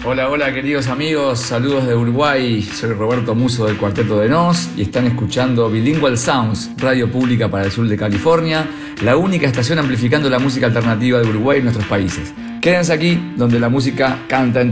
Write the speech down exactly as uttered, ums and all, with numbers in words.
Hola, hola queridos amigos, saludos de Uruguay, soy Roberto Muso del Cuarteto de Nos y están escuchando Bilingual Sounds, radio pública para el sur de California, la única estación amplificando la música alternativa de Uruguay y nuestros países. Quédense aquí donde la música canta en tu